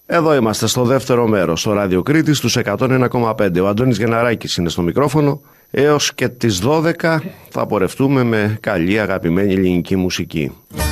Εδώ είμαστε στο δεύτερο μέρος, στο Ράδιο Κρήτης, στους 101,5. Ο Αντώνης Γενναράκης είναι στο μικρόφωνο. Έως και τις 12 θα πορευτούμε με καλή αγαπημένη ελληνική μουσική.